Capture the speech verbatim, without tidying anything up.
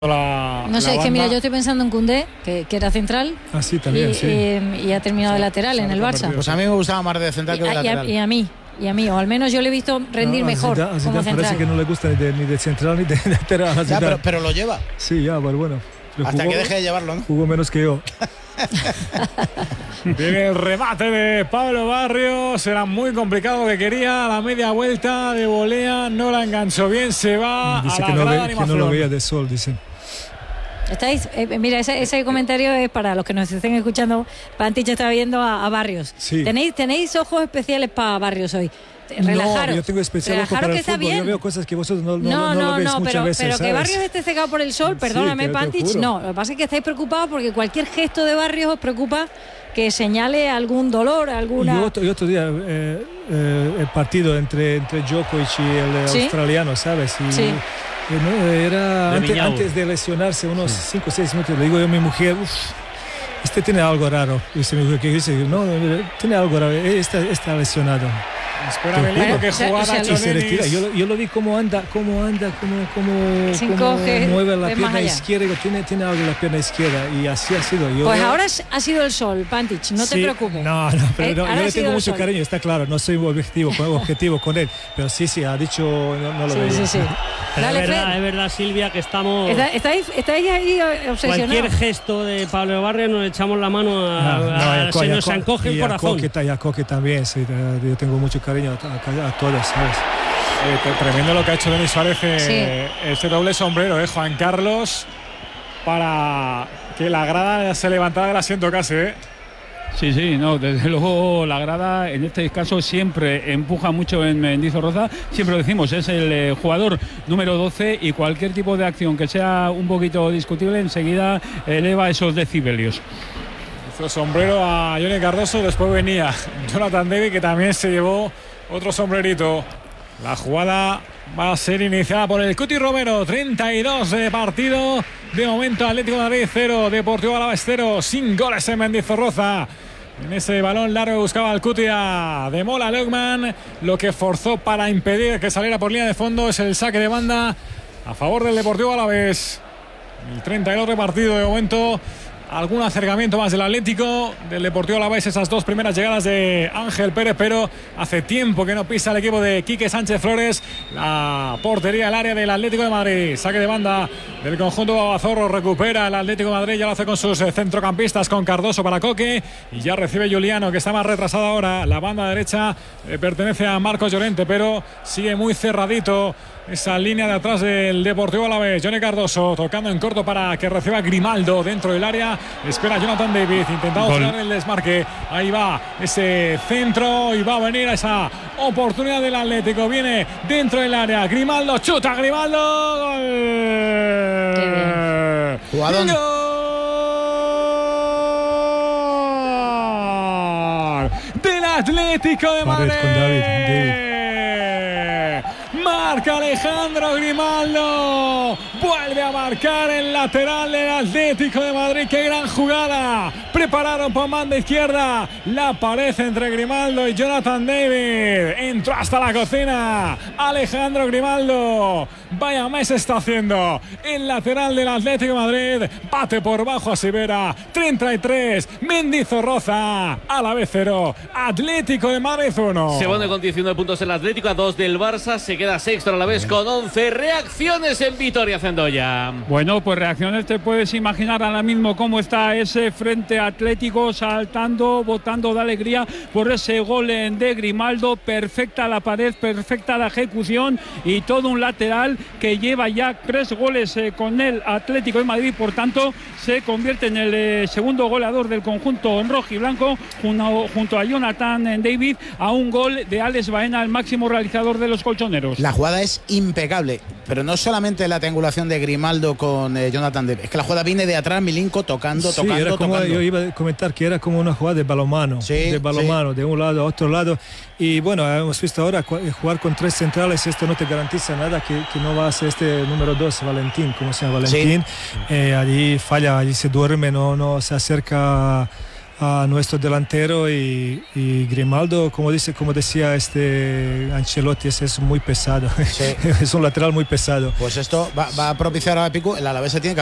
La, no sé, la es que mira, banda. yo estoy pensando en Koundé, que, que era central. Ah, sí, también, y, sí. Y, y ha terminado Sí, de lateral se en ha el Barça. reconvertido. Pues a mí me gustaba más de central que de Y a, lateral. y a mí, y a mí, o al menos yo le he visto rendir No, a mejor Zidane- a como Zidane central. parece que no le gusta ni de, ni de central ni de lateral. a Ya, Zidane. pero, pero lo lleva. Sí, ya, pero bueno. Pero Hasta jugó- que deje de llevarlo, ¿no? Jugó menos que yo. Viene el remate de Pablo Barrios. Será muy complicado lo que quería. A la media vuelta de volea no la enganchó bien. Se va Dice a que la no, grada ve- que no lo animación. veía de sol, dice. Estáis, eh, mira, ese, ese comentario es para los que nos estén escuchando. Pantich está viendo a, a Barrios. Sí. ¿Tenéis, tenéis ojos especiales para Barrios hoy. Relajaros. No, yo tengo especial ojo Relajaros para que el está fútbol. bien. Yo veo cosas que vosotros no, no, No, no, no, lo veis no, muchas pero, veces, pero que ¿sabes? Barrios esté cegado por el sol, Sí, perdóname, te- te Pantich, juro. no. Lo que pasa es que estáis preocupados porque cualquier gesto de Barrios os preocupa que señale algún dolor, alguna. Y otro, y otro día, eh, eh, el partido entre, entre Djokovic y el ¿Sí? australiano, ¿sabes? Y, Sí. eh, no, era De antes, Miñao. antes de lesionarse, unos cinco o seis minutos, le digo yo a mi mujer, uff, este tiene algo raro. Y dice mi mujer, ¿qué dice? No, no, tiene algo raro, eh, está, está lesionado. Espera, Te Belén, juro. que O sea, jugada o sea, ha hecho Y se retira. Denis. Yo, lo- yo lo vi cómo anda, cómo anda, cómo, cómo, Se cómo encoge, mueve la ves más pierna allá. izquierda, digo, tiene, tiene algo en la pierna izquierda. Y así ha sido. Yo Pues veo- ahora es- ha sido el sol, Pantich, no te Sí, preocupes. No, no, pero Eh, no, ahora yo ha le sido tengo el mucho sol. cariño, está claro, no soy objetivo, con- objetivo con él, pero sí, sí, ha dicho, no, no lo Sí, veía. sí, sí. Pero Dale, es verdad, Fred. es verdad, Silvia, que estamos. Está- ¿Estáis, estáis ahí Cualquier obsesionados? gesto de Pablo Barrios nos echamos la mano a, No, no, a- y a Co- se y a nos Co- encoge el y a corazón. Coque, y a Coque también, sí, eh, yo tengo mucho cariño a, a- a todos, ¿sabes? Eh, t- tremendo lo que ha hecho Denis Suárez, eh, este doble sombrero, eh, Juan Carlos, para que la grada se levantara del asiento casi. Eh. Sí, sí, no, desde luego la grada en este caso siempre empuja mucho en Mendizorroza, siempre lo decimos, es el eh, jugador número doce y cualquier tipo de acción que sea un poquito discutible enseguida eleva esos decibelios. Hizo sombrero a Johnny Cardoso, después venía Jonathan David, que también se llevó otro sombrerito. La jugada va a ser iniciada por el Cuti Romero. treinta y dos de partido. De momento Atlético de Madrid cero, Deportivo Alavés cero, sin goles en Mendizorroza. En ese balón largo buscaba el Cuti a De Mola Leukman. Lo que forzó para impedir que saliera por línea de fondo es el saque de banda a favor del Deportivo Alavés. El treinta y dos de partido de momento. Algún acercamiento más del Atlético, del Deportivo Alavés, esas dos primeras llegadas de Ángel Pérez, pero hace tiempo que no pisa el equipo de Quique Sánchez Flores. La portería del área del Atlético de Madrid. Saque de banda del conjunto Babazorro, recupera el Atlético de Madrid, ya lo hace con sus eh, centrocampistas, con Cardoso para Coque, y ya recibe Juliano, que está más retrasado ahora. La banda derecha eh, pertenece a Marcos Llorente, pero sigue muy cerradito esa línea de atrás del Deportivo Alavés. Johnny Cardoso tocando en corto para que reciba Grimaldo dentro del área. Espera Jonathan David, intentando Gol. frenar el desmarque. Ahí va ese centro y va a venir a esa oportunidad del Atlético. Viene dentro del área. Grimaldo chuta, Grimaldo. Gol. Qué Jugadón. Gol del Atlético de Pared Madrid. con David, David. Marca Alejandro Grimaldo. Vuelve a marcar el lateral del Atlético de Madrid. ¡Qué gran jugada! Prepararon por banda izquierda. La pared entre Grimaldo y Jonathan David. Entró hasta la cocina. Alejandro Grimaldo. Vaya mes está haciendo el lateral del Atlético de Madrid. Bate por bajo a Sivera. treinta y tres. Mendizorroza. Alavés cero. Atlético de Madrid uno. Se pone con diecinueve puntos el Atlético, a dos del Barça. Se queda sexto a la vez con once. Reacciones en Vitoria, Zendoya. Bueno, pues reacciones te puedes imaginar ahora mismo cómo está ese frente atlético saltando, botando de alegría por ese gol de Grimaldo. Perfecta la pared, perfecta la ejecución y todo un lateral que lleva ya tres goles eh, con el Atlético de Madrid. Por tanto, se convierte en el eh, segundo goleador del conjunto en rojo y blanco junto, junto a Jonathan David, a un gol de Alex Baena, el máximo realizador de los colchoneros. La jugada es impecable, pero no solamente la triangulación de Grimaldo con eh, Jonathan David, es que la jugada viene de atrás, Milinko tocando, Sí, tocando, era como, tocando. yo iba a comentar que era como una jugada de balonmano, Sí, de balonmano, sí. de un lado a otro lado. Y bueno, hemos visto ahora cu- jugar con tres centrales, esto no te garantiza nada que, que no va a ser este número dos, Valentín, como se llama Valentín. Eh, allí falla, allí se duerme, no, no se acerca a nuestro delantero y, y Grimaldo, como dice, como decía este Ancelotti, es, es muy pesado. Sí. Es un lateral muy pesado. Pues esto va, va a propiciar a Picu. El Alavés se tiene que